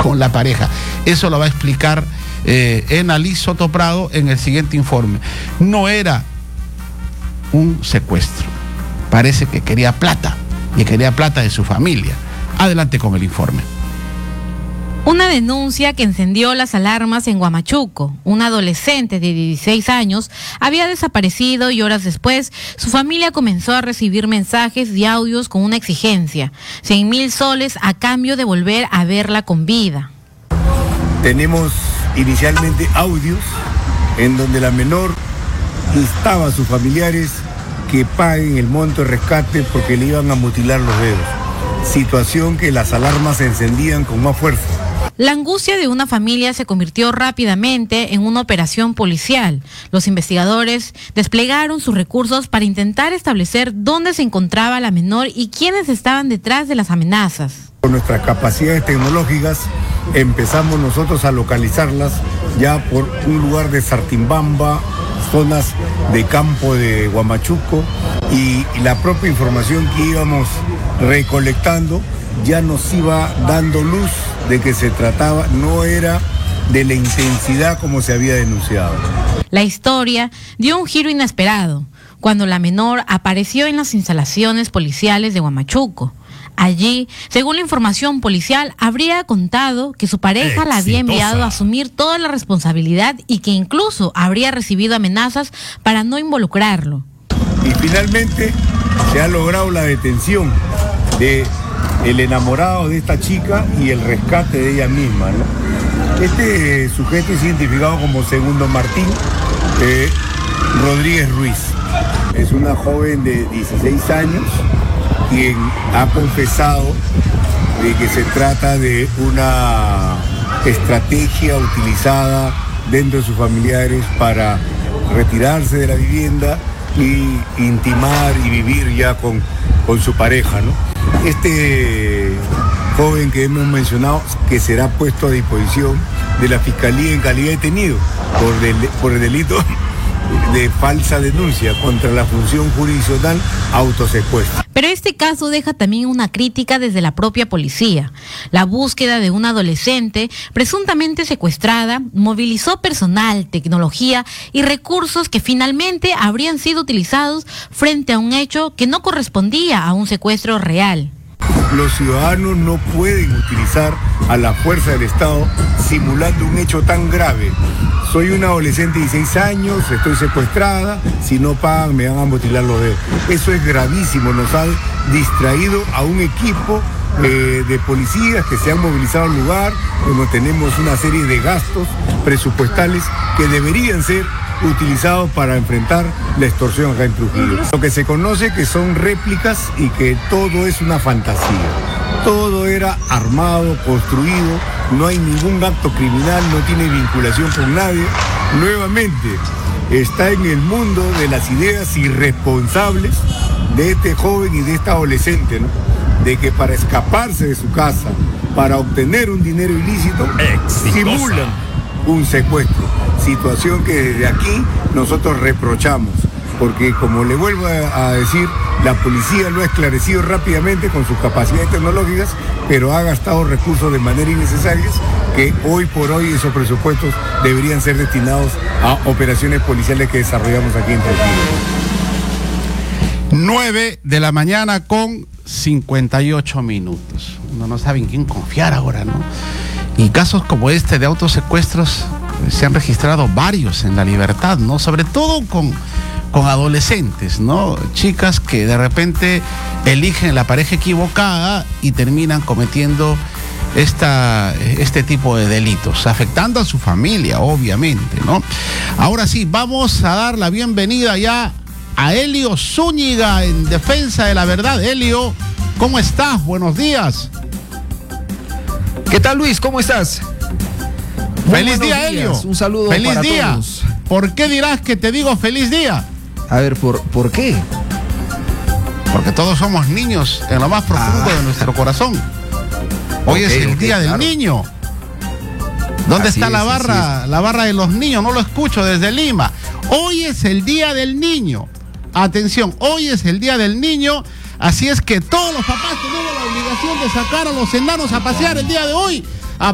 con la pareja. Eso lo va a explicar Enalí Soto Prado en el siguiente informe. No era un secuestro. Parece que quería plata, y quería plata de su familia. Adelante con el informe. Una denuncia que encendió las alarmas en Huamachuco. Un adolescente de 16 años había desaparecido y horas después su familia comenzó a recibir mensajes y audios con una exigencia: 100.000 soles a cambio de volver a verla con vida. Tenemos inicialmente audios en donde la menor instaba a sus familiares que paguen el monto de rescate porque le iban a mutilar los dedos. Situación que las alarmas se encendían con más fuerza. La angustia de una familia se convirtió rápidamente en una operación policial. Los investigadores desplegaron sus recursos para intentar establecer dónde se encontraba la menor y quiénes estaban detrás de las amenazas. Con nuestras capacidades tecnológicas empezamos nosotros a localizarlas ya por un lugar de Sartimbamba, zonas de campo de Huamachuco, y la propia información que íbamos recolectando ya nos iba dando luz de que se trataba, no era de la intensidad como se había denunciado. La historia dio un giro inesperado cuando la menor apareció en las instalaciones policiales de Huamachuco. Allí, según la información policial, habría contado que su pareja la había enviado a asumir toda la responsabilidad y que incluso habría recibido amenazas para no involucrarlo. Y finalmente se ha logrado la detención de el enamorado de esta chica y el rescate de ella misma, ¿no? Este sujeto es identificado como Segundo Martín Rodríguez Ruiz. Es una joven de 16 años quien ha confesado de que se trata de una estrategia utilizada dentro de sus familiares para retirarse de la vivienda y intimar y vivir ya con su pareja, ¿no? Este joven que hemos mencionado, que será puesto a disposición de la Fiscalía en calidad de detenido por el delito de falsa denuncia contra la función jurisdiccional, autosecuestro. Pero este caso deja también una crítica desde la propia policía. La búsqueda de una adolescente presuntamente secuestrada movilizó personal, tecnología y recursos que finalmente habrían sido utilizados frente a un hecho que no correspondía a un secuestro real. Los ciudadanos no pueden utilizar a la fuerza del Estado simulando un hecho tan grave. Soy una adolescente de 16 años, estoy secuestrada, si no pagan me van a mutilar los dedos. Eso es gravísimo, nos ha distraído a un equipo de policías que se han movilizado al lugar, donde tenemos una serie de gastos presupuestales que deberían ser utilizados para enfrentar la extorsión acá en Trujillo. Lo que se conoce que son réplicas y que todo es una fantasía. Todo era armado, construido, no hay ningún acto criminal, no tiene vinculación con nadie. Nuevamente, está en el mundo de las ideas irresponsables de este joven y de esta adolescente, ¿no? De que para escaparse de su casa, para obtener un dinero ilícito, simulan un secuestro. Situación que desde aquí nosotros reprochamos, porque como le vuelvo a decir, la policía lo ha esclarecido rápidamente con sus capacidades tecnológicas, pero ha gastado recursos de manera innecesarias que hoy por hoy esos presupuestos deberían ser destinados a operaciones policiales que desarrollamos aquí en Trujillo. 9 de la mañana con 58 minutos. Uno no sabe en quién confiar ahora, ¿no? Y casos como este de autosecuestros se han registrado varios en La Libertad, ¿no? Sobre todo con adolescentes, ¿no? Chicas que de repente eligen la pareja equivocada y terminan cometiendo este tipo de delitos, afectando a su familia, obviamente, ¿no? Ahora sí, vamos a dar la bienvenida ya a Elio Zúñiga en Defensa de la Verdad. Elio, ¿cómo estás? Buenos días. ¿Qué tal, Luis? ¿Cómo estás? Feliz día, Elio. Un saludo feliz para día. Todos. ¿Por qué dirás que te digo feliz día? A ver, ¿por qué? Porque todos somos niños en lo más profundo de nuestro corazón. Hoy es el día del niño. ¿Dónde está la barra? La barra de los niños, no lo escucho desde Lima. Hoy es el día del niño. Atención, hoy es el día del niño. Así es que todos los papás tenemos la obligación de sacar a los enanos a pasear el día de hoy.